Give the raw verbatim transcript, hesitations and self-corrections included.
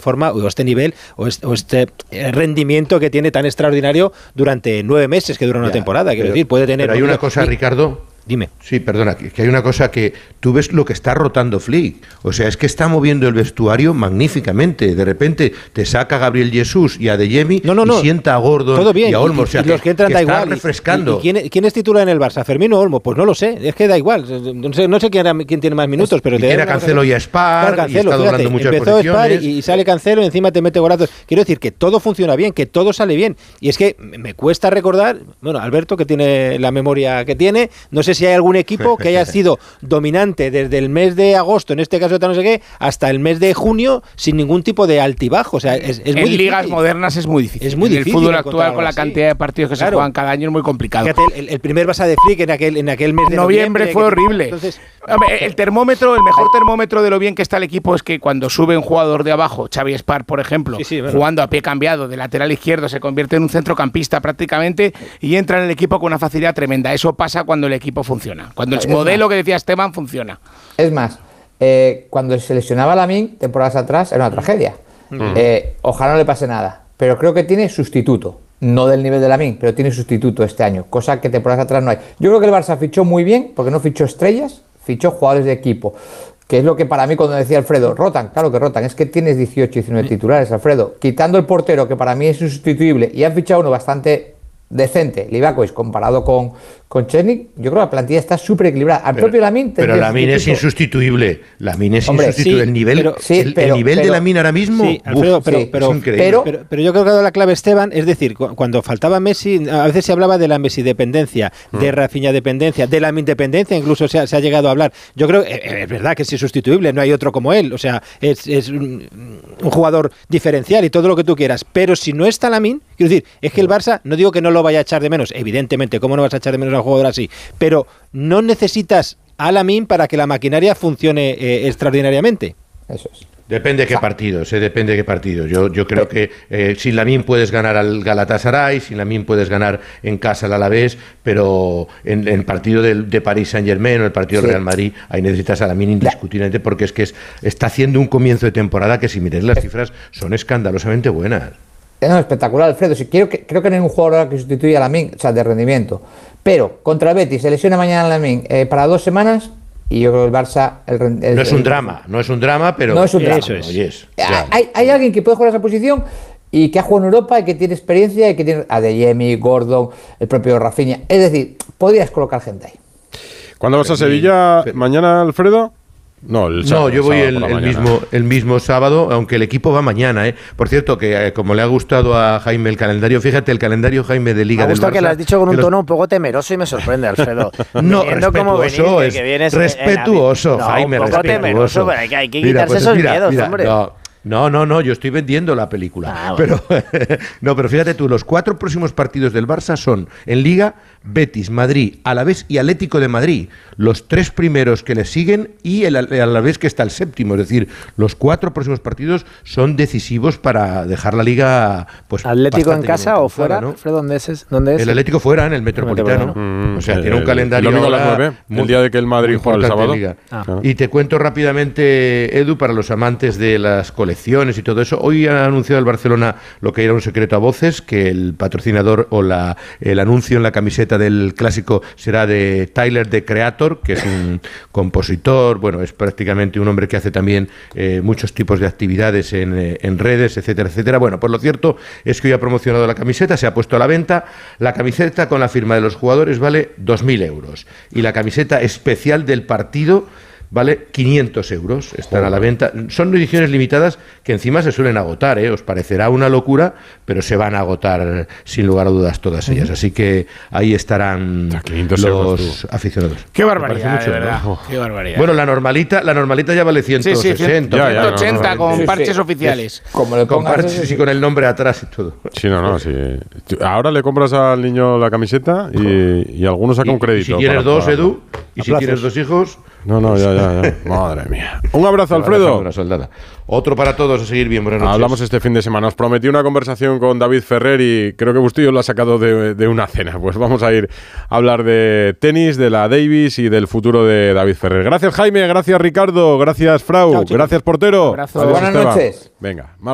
forma o este nivel o este, o este rendimiento que tiene tan extraordinario durante nueve meses que dura una ya, temporada. Quiero pero, decir, puede tener. Pero hay una cosa, Ricardo. Dime. Sí, perdona, que, que hay una cosa que tú ves lo que está rotando Flick. O sea, es que está moviendo el vestuario magníficamente. De repente te saca a Gabriel Jesús y a Adeyemi no, no, no. y sienta a Gordon Todo bien. y a Olmo. O sea, y, y los que entran que da está igual. refrescando. ¿Y, y quién, quién es titular en el Barça? ¿Fermín o Olmo? Pues no lo sé. Es que da igual. No sé, no sé quién, era, quién tiene más minutos, pero... Y te era Cancelo y a Spar, claro, Cancelo, y está doblando muchas empezó Spar y, y sale Cancelo y encima te mete golazos. Quiero decir que todo funciona bien, que todo sale bien. Y es que me cuesta recordar, bueno, Alberto, que tiene la memoria que tiene, no sé si hay algún equipo que haya sido dominante desde el mes de agosto, en este caso no sé qué, hasta el mes de junio sin ningún tipo de altibajo. O sea, es, es muy en difícil. ligas modernas es muy difícil. Es muy en difícil. El fútbol actual con la cantidad de partidos que claro. se juegan cada año es muy complicado. Fíjate, el, el primer Barça de Flick en aquel, en aquel mes de noviembre, noviembre fue que, horrible. Entonces, el termómetro, el mejor termómetro de lo bien que está el equipo es que cuando sube un jugador de abajo, Xavi Spar, por ejemplo, sí, sí, bueno. jugando a pie cambiado de lateral izquierdo, se convierte en un centrocampista prácticamente y entra en el equipo con una facilidad tremenda. Eso pasa cuando el equipo funciona. Cuando el es modelo más. que decía Esteban funciona. Es más, eh, cuando se lesionaba Lamine, temporadas atrás, era una tragedia. Uh-huh. Eh, ojalá no le pase nada. Pero creo que tiene sustituto. No del nivel de Lamine, pero tiene sustituto este año. Cosa que temporadas atrás no hay. Yo creo que el Barça fichó muy bien, porque no fichó estrellas, fichó jugadores de equipo. Que es lo que para mí cuando decía Alfredo, rotan, claro que rotan. Es que tienes dieciocho, diecinueve titulares, Alfredo. Quitando el portero, que para mí es insustituible, y han fichado uno bastante decente, Livakovic, comparado con, con Česnik, yo creo que la plantilla está súper equilibrada. Al pero, propio Lamine... Pero Lamine es insustituible. Lamine es Hombre, insustituible. Sí, el nivel, pero, sí, el, pero, el nivel pero, de Lamine ahora mismo... Sí, Alfredo, uf, pero, sí, pero, es increíble. Pero, pero, pero yo creo que ha dado la clave Esteban, es decir, cuando faltaba Messi, a veces se hablaba de la Messi dependencia, mm. de Rafinha dependencia, de Lamine dependencia, incluso se ha, se ha llegado a hablar. Yo creo que eh, es verdad que es insustituible, no hay otro como él, o sea, es, es un, un jugador diferencial y todo lo que tú quieras, pero si no está Lamine, quiero decir, es que el Barça, no digo que no lo vaya a echar de menos, evidentemente, ¿cómo no vas a echar de menos a un jugador así? Pero no necesitas a Lamine para que la maquinaria funcione eh, extraordinariamente. Eso es. Depende de qué partidos, eh, depende de qué partidos. Yo, yo creo que eh, sin Lamine puedes ganar al Galatasaray, sin Lamine puedes ganar en casa al Alavés, pero en el partido de, de París Saint-Germain o el partido del sí. Real Madrid, ahí necesitas a Lamine indiscutiblemente porque es que es, está haciendo un comienzo de temporada que si miras las cifras son escandalosamente buenas. No, espectacular, Alfredo. Si quiero que, creo que no hay un jugador que sustituya a Lamine, o sea, de rendimiento. Pero contra el Betis se lesiona mañana Lamine eh, para dos semanas y yo creo que el Barça... El, el, no es un el, drama, no es un drama, pero... No es un drama. Eso es. Yes, hay, hay alguien que puede jugar esa posición y que ha jugado en Europa y que tiene experiencia y que tiene Adeyemi, Gordon, el propio Rafinha. Es decir, podrías colocar gente ahí. ¿Cuándo vas a Sevilla? ¿Mañana, Alfredo? No, el sábado, no, yo voy el, el, el, mismo, el mismo sábado, aunque el equipo va mañana. ¿eh? Por cierto, que eh, como le ha gustado a Jaime el calendario, fíjate, el calendario Jaime de Liga del Barça... Me gusta que lo has dicho con un los... tono un poco temeroso y me sorprende, Alfredo. No, respetuoso, venís, es respetuoso, la... Jaime, no, un poco respetuoso. Temeroso, pero hay que, hay que mira, quitarse pues, esos mira, miedos, mira, hombre. No. No, no, no, yo estoy vendiendo la película. Ah, bueno. Pero no, pero fíjate tú, los cuatro próximos partidos del Barça son en Liga, Betis, Madrid, Alavés y Atlético de Madrid. Los tres primeros que le siguen y el Alavés que está el séptimo. Es decir, los cuatro próximos partidos son decisivos para dejar la Liga. Pues, ¿Atlético en casa o fuera? ¿No? ¿Dónde es? ¿Dónde es? El Atlético fuera, en el Metropolitano. Mm, o sea, eh, tiene un calendario. El domingo a las nueve, el día de que el Madrid juega el sábado. Ah. Claro. Y te cuento rápidamente, Edu, para los amantes de las colecciones y todo eso. Hoy ha anunciado el Barcelona lo que era un secreto a voces, que el patrocinador o la, el anuncio en la camiseta del clásico será de Tyler, the Creator, que es un compositor, bueno, es prácticamente un hombre que hace también eh, muchos tipos de actividades en, eh, en redes, etcétera, etcétera. Bueno, pues lo cierto es que hoy ha promocionado la camiseta, se ha puesto a la venta. La camiseta con la firma de los jugadores vale dos mil euros y la camiseta especial del partido vale quinientos euros, están a la venta. Son ediciones limitadas que encima se suelen agotar, ¿eh? Os parecerá una locura, pero se van a agotar sin lugar a dudas todas ellas. Así que ahí estarán los aficionados. Qué barbaridad, mucho, de verdad. ¿No? Qué barbaridad. Bueno, la normalita, la normalita ya vale ciento sesenta. Sí, sí, ciento ochenta no, no, no, con sí, parches sí, oficiales. Es, como le con parches y con el nombre atrás y todo. Sí, no, no, sí. Ahora le compras al niño la camiseta y, y algunos saca un crédito. Y si tienes dos, Edu, y si tienes dos hijos... No, no, ya, ya, ya. Madre mía. Un abrazo, Alfredo. Una soldada. Otro para todos, a seguir bien. Buenas noches. Hablamos este fin de semana. Os prometí una conversación con David Ferrer y creo que Bustillo lo ha sacado de, de una cena. Pues vamos a ir a hablar de tenis, de la Davis y del futuro de David Ferrer. Gracias, Jaime. Gracias, Ricardo. Gracias, Frau. Chao, gracias, portero. Buenas Esteban. noches. Venga, más